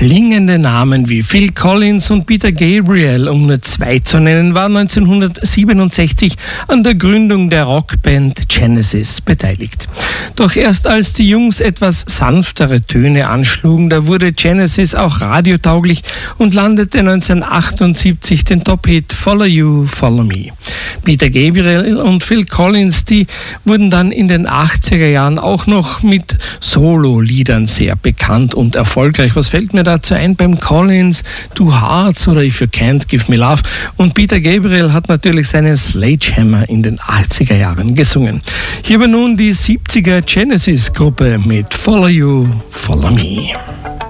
Klingende Namen wie Phil Collins und Peter Gabriel, um nur zwei zu nennen, war 1967 an der Gründung der Rockband Genesis beteiligt. Doch erst als die Jungs etwas sanftere Töne anschlugen, da wurde Genesis auch radiotauglich und landete 1978 den Top-Hit Follow You, Follow Me. Peter Gabriel und Phil Collins, die wurden dann in den 80er Jahren auch noch mit Solo-Liedern sehr bekannt und erfolgreich. Was fällt mir dazu ein beim Collins? Do Hearts oder If You Can't Give Me Love. Und Peter Gabriel hat natürlich seinen Sledgehammer in den 80er Jahren gesungen. Hier war nun die 70er Genesis-Gruppe mit Follow You, Follow Me.